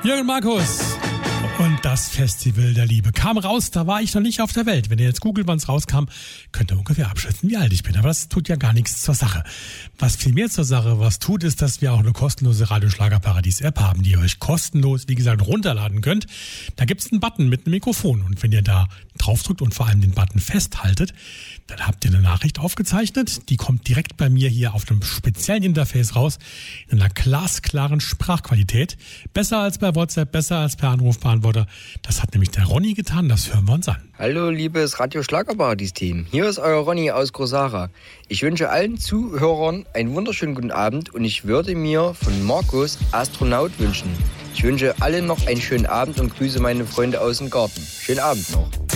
Jürgen Markus und das Festival der Liebe kam raus, da war ich noch nicht auf der Welt. Wenn ihr jetzt googelt, wann es rauskam, könnt ihr ungefähr abschätzen, wie alt ich bin. Aber das tut ja gar nichts zur Sache. Was viel mehr zur Sache was tut, ist, dass wir auch eine kostenlose Radio-Schlager-Paradies-App haben, die ihr euch kostenlos, wie gesagt, runterladen könnt. Da gibt's einen Button mit einem Mikrofon und wenn ihr da draufdrückt und vor allem den Button festhaltet, dann habt ihr eine Nachricht aufgezeichnet. Die kommt direkt bei mir hier auf einem speziellen Interface raus, in einer glasklaren Sprachqualität. Besser als bei WhatsApp, besser als per Anrufbeantworter. Das hat nämlich der Ronny getan, das hören wir uns an. Hallo liebes Radio-Schlagerparadies-Team, hier ist euer Ronny aus Grosara. Ich wünsche allen Zuhörern einen wunderschönen guten Abend und ich würde mir von Markus Astronaut wünschen. Ich wünsche allen noch einen schönen Abend und grüße meine Freunde aus dem Garten. Schönen Abend noch.